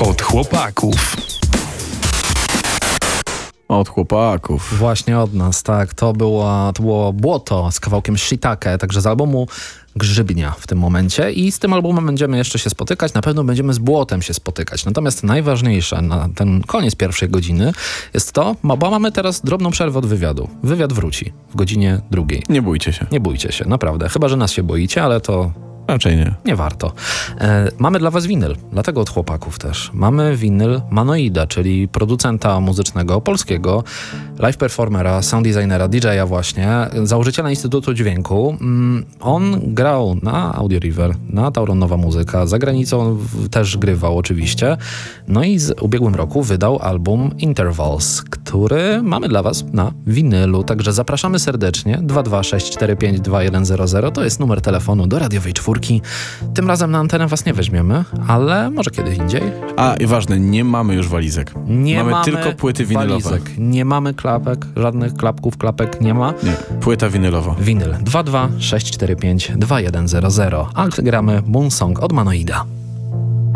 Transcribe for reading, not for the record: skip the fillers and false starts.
Od chłopaków. Od chłopaków. Właśnie od nas, tak. To było Błoto z kawałkiem Shiitake, także z albumu Grzybnia w tym momencie i z tym albumem będziemy jeszcze się spotykać, na pewno będziemy z Błotem się spotykać. Natomiast najważniejsze na ten koniec pierwszej godziny jest to, bo mamy teraz drobną przerwę od wywiadu. Wywiad wróci w godzinie 2. Nie bójcie się. Nie bójcie się, naprawdę. Chyba że nas się boicie, ale to... Raczej nie. Nie warto. Mamy dla was winyl, dlatego od chłopaków też. Mamy winyl Manoida, czyli producenta muzycznego, polskiego, live performera, sound designera, DJ-a właśnie, założyciela Instytutu Dźwięku. On grał na Audio River, na Tauron Nowa Muzyka, za granicą też grywał oczywiście. No i z ubiegłym roku wydał album Intervals, który mamy dla was na winylu. Także zapraszamy serdecznie. 226452100 to jest numer telefonu do radiowej 4. Tym razem na antenę was nie weźmiemy, ale może kiedy indziej. A i ważne, nie mamy już walizek. Mamy tylko płyty winylowe. Walizek. Nie mamy klapek, żadnych klapek nie ma. Nie, płyta winylowa. Winyl 226452100. A gramy Moonsong od Manoida.